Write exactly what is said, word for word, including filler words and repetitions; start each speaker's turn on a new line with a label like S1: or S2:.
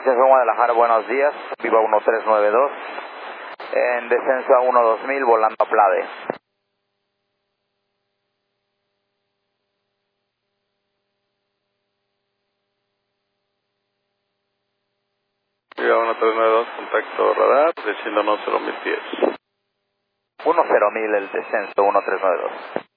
S1: Concepción Guadalajara, buenos días. Viva uno tres nueve dos. En descenso a uno dos mil, volando a Plade.
S2: Viva uno tres nueve dos, contacto radar, desciendo uno cero mil pies.
S1: uno cero mil el descenso, uno tres nueve dos.